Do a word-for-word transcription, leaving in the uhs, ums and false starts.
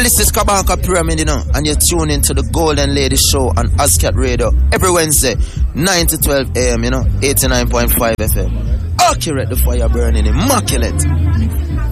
this is Kabaka Pyramid, you know, and you're tuned into the Golden Lady Show on Ascat Radio every Wednesday, nine to twelve a.m., you know, eighty-nine point five F M. Accurate, the fire burning, immaculate.